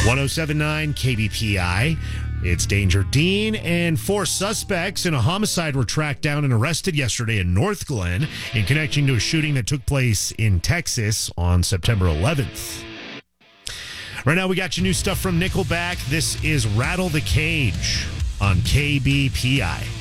1079 KBPI. It's Danger Dean, and 4 suspects in a homicide were tracked down and arrested yesterday in North Glen in connection to a shooting that took place in Texas on September 11th. Right now, we got you new stuff from Nickelback. This is Rattle the Cage on KBPI.